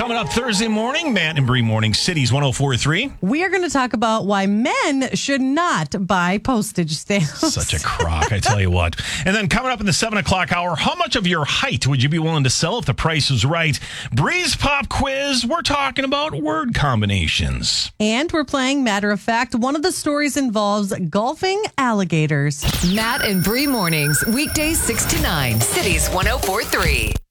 Coming up Thursday morning, Matt and Bree Morning Cities 104.3. We are going to talk about why men should not buy postage stamps. Such a crock, I tell you what. And then coming up in the 7 o'clock hour, how much of your height would you be willing to sell if the price was right? Bree's Pop Quiz, we're talking about word combinations. And we're playing Matter of Fact. One of the stories involves golfing alligators. Matt and Bree Mornings, weekdays 6 to 9, Cities 104.3.